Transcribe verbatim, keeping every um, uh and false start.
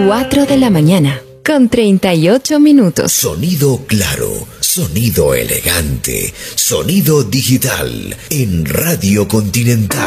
cuatro de la mañana, con treinta y ocho minutos. Sonido claro, sonido elegante, sonido digital en Radio Continental.